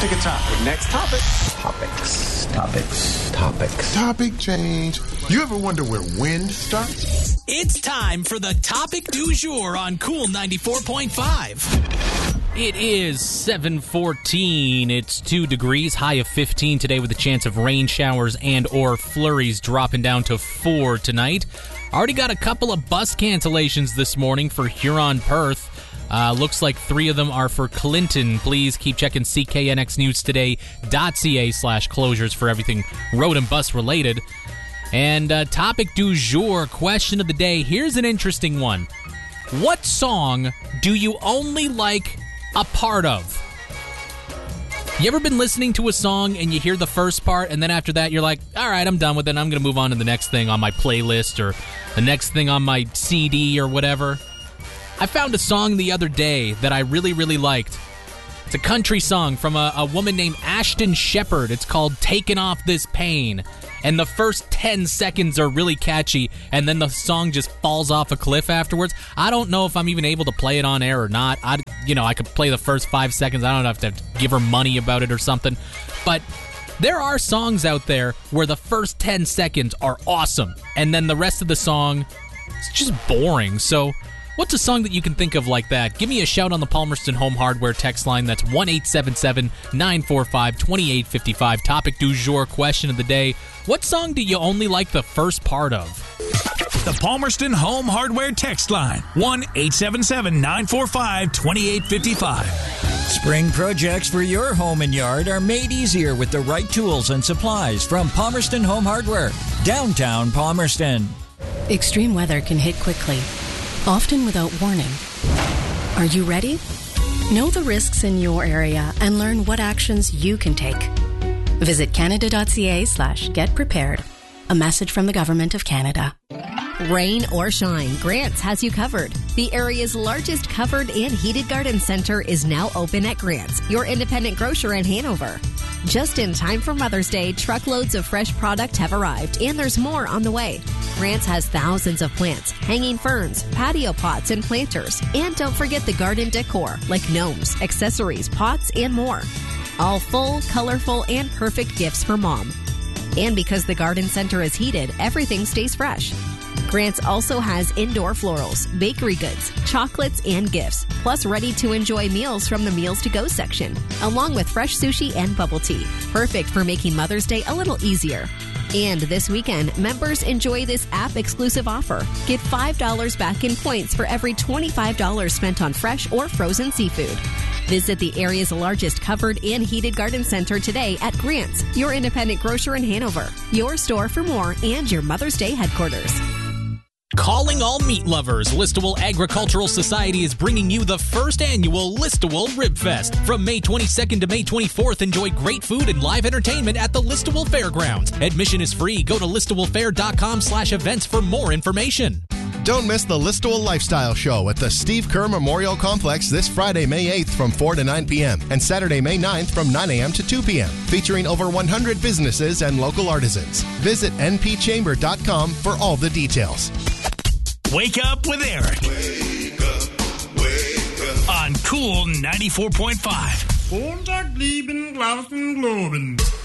pick a topic. Next topic. Topics. Topic change. You ever wonder where wind starts? It's time for the topic du jour on Cool 94.5. It is 7:14. It's 2 degrees, high of 15 today with a chance of rain showers and or flurries dropping down to 4 tonight. Already got a couple of bus cancellations this morning for Huron-Perth. Looks like 3 of them are for Clinton. Please keep checking cknxnewstoday.ca/closures for everything road and bus related. And topic du jour, question of the day. Here's an interesting one. What song do you only like a part of? You ever been listening to a song and you hear the first part and then after that you're like, all right, I'm done with it. I'm going to move on to the next thing on my playlist or the next thing on my CD or whatever. I found a song the other day that I really, really liked. It's a country song from a woman named Ashton Shepherd. It's called Taking Off This Pain. And the first 10 seconds are really catchy, and then the song just falls off a cliff afterwards. I don't know if I'm even able to play it on air or not. I could play the first 5 seconds. I don't know if I have to give her money about it or something. But there are songs out there where the first 10 seconds are awesome, and then the rest of the song is just boring. So what's a song that you can think of like that? Give me a shout on the Palmerston Home Hardware text line. That's 1-877-945-2855. Topic du jour, question of the day. What song do you only like the first part of? The Palmerston Home Hardware text line. 1-877-945-2855. Spring projects for your home and yard are made easier with the right tools and supplies from Palmerston Home Hardware, downtown Palmerston. Extreme weather can hit quickly, often without warning. Are you ready? Know the risks in your area and learn what actions you can take. Visit canada.ca/getprepared. A message from the Government of Canada. Rain or shine, Grants has you covered. The area's largest covered and heated garden center is now open at Grants, your independent grocer in Hanover. Just in time for Mother's Day, truckloads of fresh product have arrived, and there's more on the way. Grants has thousands of plants, hanging ferns, patio pots, and planters. And don't forget the garden decor, like gnomes, accessories, pots, and more. All full, colorful, and perfect gifts for Mom. And because the garden center is heated, everything stays fresh. Grants also has indoor florals, bakery goods, chocolates, and gifts, plus ready-to-enjoy meals from the Meals to Go section, along with fresh sushi and bubble tea. Perfect for making Mother's Day a little easier. And this weekend, members enjoy this app-exclusive offer. Get $5 back in points for every $25 spent on fresh or frozen seafood. Visit the area's largest covered and heated garden center today at Grants, your independent grocer in Hanover, your store for more, and your Mother's Day headquarters. Calling all meat lovers, Listowel Agricultural Society is bringing you the first annual Listowel Rib Fest. From May 22nd to May 24th, enjoy great food and live entertainment at the Listowel Fairgrounds. Admission is free. Go to listowelfair.com/events for more information. Don't miss the Listowel Lifestyle Show at the Steve Kerr Memorial Complex this Friday, May 8th from 4 to 9 p.m. and Saturday, May 9th from 9 a.m. to 2 p.m. featuring over 100 businesses and local artisans. Visit npchamber.com for all the details. Wake up with Eric. Wake up. On Cool 94.5. Montag, lieben, glauben, globen.